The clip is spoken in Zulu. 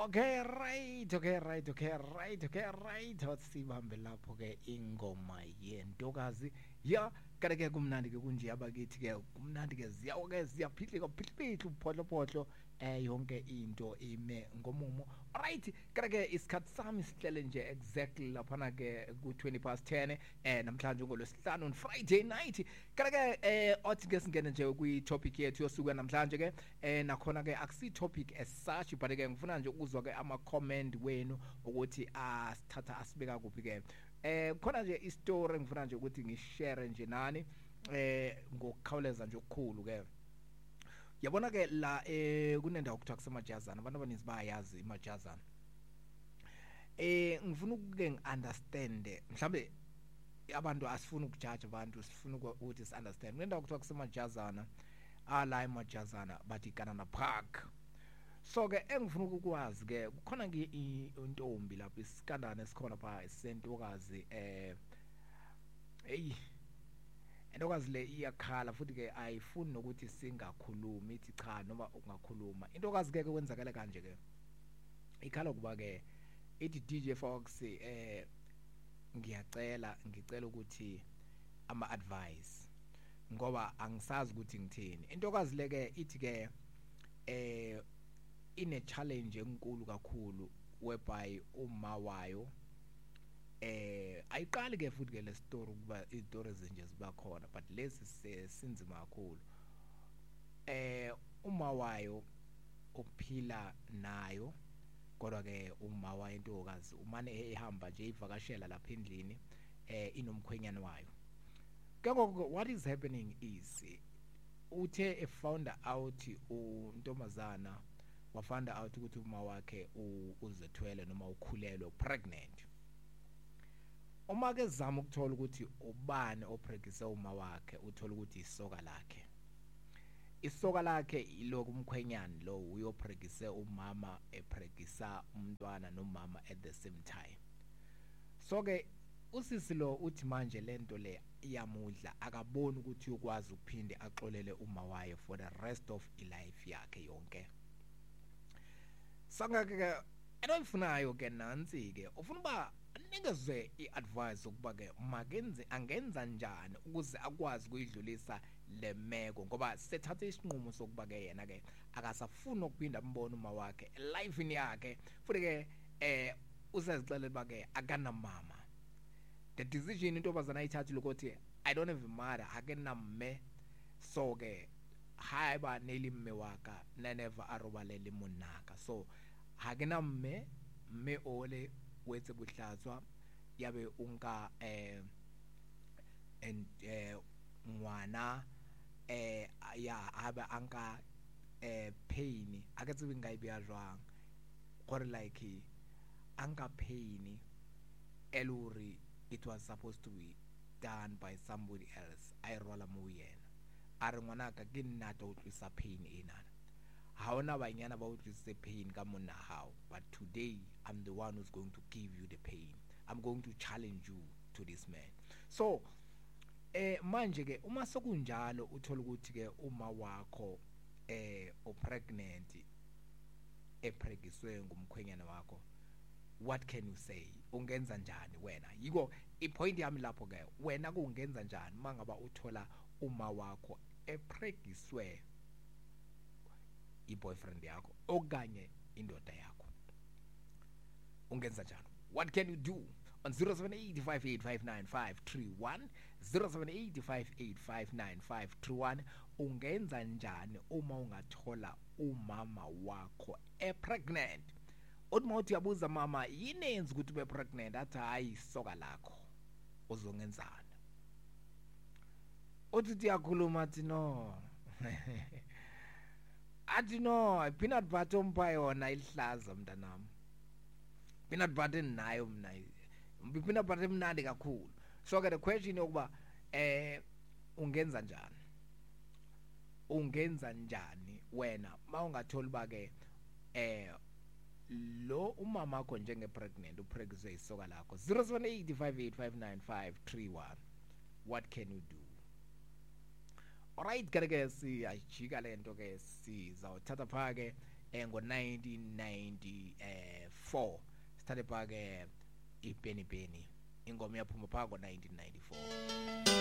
Okay, right. Sibambe lapho ke ingoma yentokazi. Ya, ke kumnandi ke kunje abakithi ke kumnandi ke ziyaphithika uphotlo yonke into ime ngomumo. Alright, ke isikhathi sami sihlele nje exactly lapha ke ku 10:20 namhlanje ngolosihlanu on Friday night. Ke othi ke singene nje kwi topic yethu yosuku namhlanje ke nakhona ke akusi topic as such but ke ngifuna nje ukuzwa ke ama comment wenu ukuthi asithatha asibeka kuphi ke khona nje istory ngifuna nje ukuthi ngishare nje nani ngokukhawuleza nje okukhulu ke yabona ke la kunendawo okuthiwa kusemajazana abantu abaninzi bayazi imajazana ngifuna ukuke ngiunderstand mhlambe abantu asifuna ukujudge abantu sifuna ukuthi si understand kunendawo okuthiwa kusemajazana la emajazana bathi Canada Park. So ke engifuna ukukwazi ke kukhona ke intombi lapha isikandane esikhona pha isentokazi entokazi le iyakhala futhi ke ayifuni nokuthi singakhulumi ithi cha noma ungakhuluma intokazi ke kwenzakala kanje ke ikhala kuba ke ithi DJ Fox ngicela ukuthi ama advice ngoba angisazi ukuthi ngithini intokazi leke ithi ke ine challenge enkulu kakhulu whereby uma wayo ayiqali ke futhi ke le story kuba izitori ezinje ziba khona but lesi sinzima kakhulu uma wayo ukuphila nayo kodwa ke uma wayo intokazi umane ehamba nje ivakashela lapha endlini inomkhwenyana wayo. What is happening is uthe found out untomazana wafanda out ukuthi uma wakhe uzethwele noma ukhulelwe pregnant. Uma ke zama ukuthola ukuthi ubani opregise uma wakhe uthola ukuthi isoka lakhe. Isoka lakhe iloko umkhwenyana lo uyopregise umama epregisa umntwana nomama at the same time. So ke usisi lo uthi manje lento le iyamudla akaboni ukuthi ukwazi ukuphinde axolele uma waye for the rest of life yakhe yonke. Sangake enoyifunayo ke nansi ke ufuna ba nikezwe iadvice ukuba ke angenza njani ukuze akwazi ukuyidlulisa lemeko ngoba sethathe isinqumo sokuba ke yena ke akasafuna ukuphinda ambone uma wakhe life ini yakhe futhi ke usazixelela ba ke akana mama. The decision intobazana ayithathi lokuthi I don't have a mother akenamme so ke haiba nelimme waka never arobalele monaka so hakenamme mme ole wetse buhlatswa yabe unka ngwana ya aba anka pain akatse ngaibiya jwang gore like anka pain eluri it was supposed to be done by somebody else I rola mo yena are ngwana ka ke nna to utlwisa pain enana ha ona banyana ba utlwisa pain ka monna hao but today I'm the one who's going to give you the pain. I'm going to challenge you to this man. So manje ke uma sokunjalo uthola ukuthi ke uma wakho o pregnant epregiswe ngumkhwenyana wakho what can you say ungenza njani wena yiko ipoint yami lapho ke wena kungenza njani mangaba uthola uma wakho epregiswe iboyfriend yakho okanye indoda yakho ungenza njani what can you do on 0785859531 0785859531 ungenza njani uma ungathola umama wakho pregnant Odma uthi yabuza mama yinenzi ukuthi ube pregnant athi hayi isoka lakho uzongenzana uthi yakhuluma athi no athi no peanut butter umpa yona ilihlaza mntanami peanut butter nayo mina peanut butter emnandi kakhulu so ke the question yokuba ungenza njani wena mawungathola ba ke lo umama wakho njenge pregnant upregise isoka lakho 0785859531 what can you do alright ke siyajika lento ke sizawuthatha phake ngo-1994 sithathe phake iPeni Peni ingoma yaphuma phaka ngo-1994.